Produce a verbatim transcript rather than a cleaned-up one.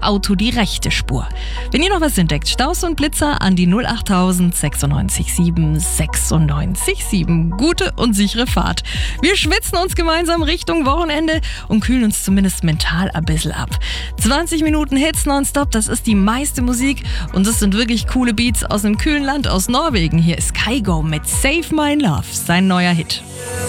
Auto die rechte Spur. Wenn ihr noch was entdeckt, Staus und Blitzer an die null achttausend sechsundneunzig sieben sechsundneunzig sieben. Gute und sichere Fahrt. Wir schwitzen uns gemeinsam Richtung Wochenende und kühlen uns zumindest mental ein bisschen ab. zwanzig Minuten Hits nonstop, das ist die meiste Musik und das sind wirklich coole Beats aus einem kühlen Land, aus Norwegen. Hier ist Kygo mit Save My Love, sein neuer Hit.